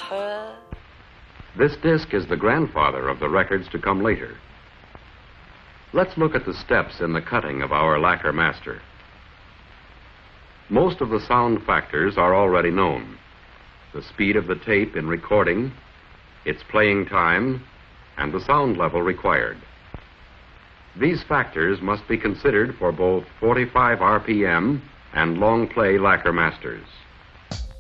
her. This disc is the grandfather of the records to come later. Let's look at the steps in the cutting of our lacquer master. Most of the sound factors are already known. The speed of the tape in recording, its playing time, and the sound level required. These factors must be considered for both 45 RPM and long play lacquer masters.